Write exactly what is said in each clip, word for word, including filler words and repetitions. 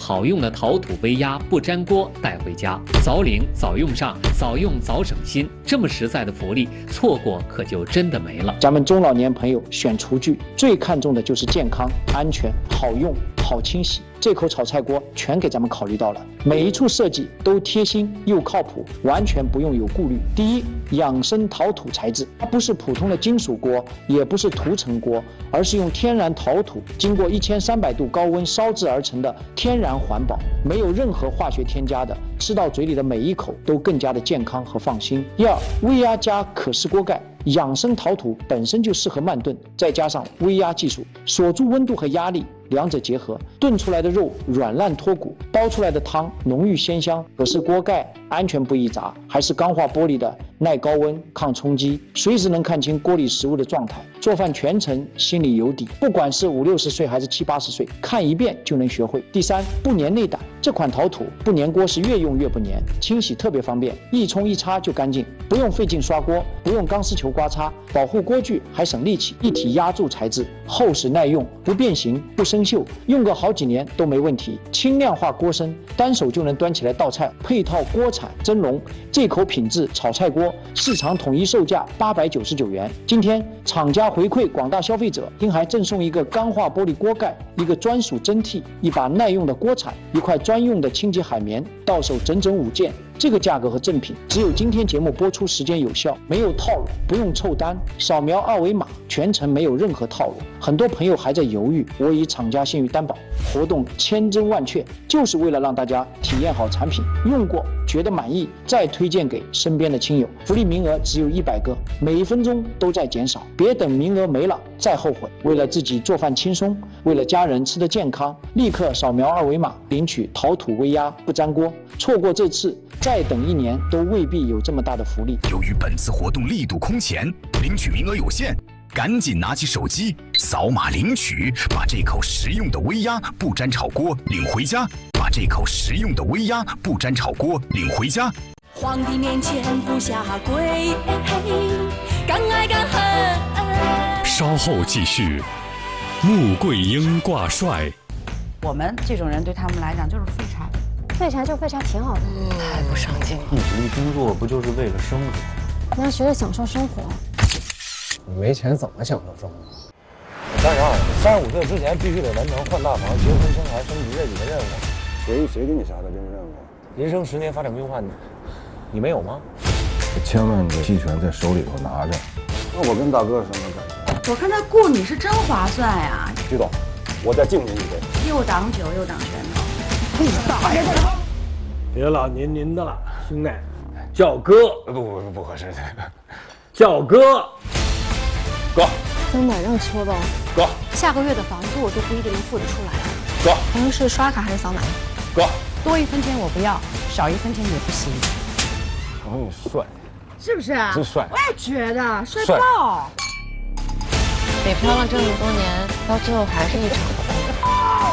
好用的陶土微压不粘锅带回家，早领早用上，早用早省心。这么实在的福利，错过可就真的没了。 咱们中老年朋友选厨具最看重的就是健康、安全、好用、好清洗。这口炒菜锅全给咱们考虑到了，每一处设计都贴心又靠谱，完全不用有顾虑。第一，养生陶土材质，它不是普通的金属锅，也不是涂层锅，而是用天然陶土经过一千三百度高温烧制而成的天然环保，没有任何化学添加的，吃到嘴里的每一口都更加的健康和放心。第二，微压加可视锅盖。养生陶土本身就适合慢炖，再加上微压技术，锁住温度和压力，两者结合，炖出来的肉软烂脱骨，煲出来的汤浓郁鲜香。可是锅盖安全不易砸，还是钢化玻璃的，耐高温、抗冲击，随时能看清锅里食物的状态。做饭全程心里有底，不管是五六十岁还是七八十岁，看一遍就能学会。第三，不粘内胆，这款陶土不粘锅是越用越不粘，清洗特别方便，一冲一擦就干净，不用费劲刷锅，不用钢丝球刮擦，保护锅具还省力气。一体压铸材质，厚实耐用，不变形不生锈，用个好几年都没问题。轻量化锅身，单手就能端起来倒菜，配套锅铲蒸笼，这口品质炒菜锅市场统一售价八百九十九元。今天厂家回馈广大消费者，并还赠送一个钢化玻璃锅盖，一个专属蒸屉，一把耐用的锅铲，一块专用的清洁海绵，到手整整五件。这个价格和赠品只有今天节目播出时间有效，没有套路，不用凑单，扫描二维码，全程没有任何套路。很多朋友还在犹豫，我以厂家信誉担保，活动千真万确，就是为了让大家体验好产品，用过觉得满意，再推荐给身边的亲友。福利名额只有一百个，每一分钟都在减少，别等名额没了再后悔。为了自己做饭轻松，为了家人吃得健康，立刻扫描二维码领取陶土微压不粘锅。错过这次，再等一年都未必有这么大的福利。 由于本次活动力度空前，领取名额有限，赶紧拿起手机扫码领取，把这口实用的微压不粘炒锅领回家，把这口实用的微压不粘炒锅领回家。 皇帝面前不下跪，敢爱敢恨。 稍后继续，穆桂英挂帅。 我们这种人对他们来讲就是废柴。 废柴就废柴挺好的， 太不上进了。 一直立工作不就是为了生活？ 你要学着享受生活。 你没钱怎么享受生活？ 三十二，三十五岁之前必须得完成换大房、结婚、生孩、升级这几个任务。 谁谁给你下的这个任务？ 人生十年发展规划，你你没有吗？ 千万个期权在手里头拿着。那我跟大哥什么感觉？我看他雇你是真划算呀。 徐总，我再敬您一杯。 又挡酒又挡拳头。 大爷！别老您您的了，兄弟，叫哥。 不不不不合适， 叫哥。哥。 真的让搓吧。 哥。 下个月的房租我都不一定能付得出来。 哥。 朋友是刷卡还是扫码？ 哥。 多一分钱我不要，少一分钱也不行。 朋友帅。 是不是啊？ 真帅。 我也觉得帅爆。 北漂了这么多年，到最后还是一场空。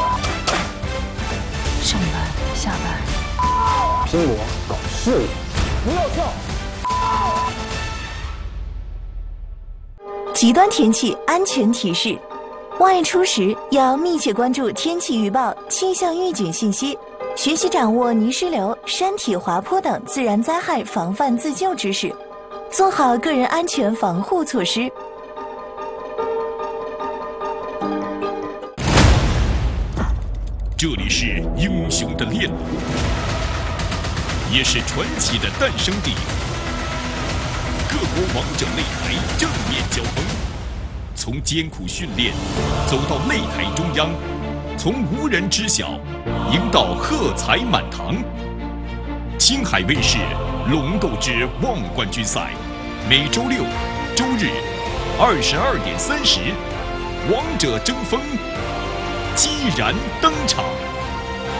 上班下班， 拼搏搞事业， 不要笑。 极端天气安全提示：外出时要密切关注天气预报、气象预警信息，学习掌握泥石流、山体滑坡等自然灾害防范自救知识，做好个人安全防护措施。 这里是英雄的炼炉，也是传奇的诞生地。各国王者擂台正面交锋，从艰苦训练走到擂台中央，从无人知晓赢到喝彩满堂。青海卫视《龙斗之望冠军赛》，每周六、周日二十二点三十，王者争锋。激然登场。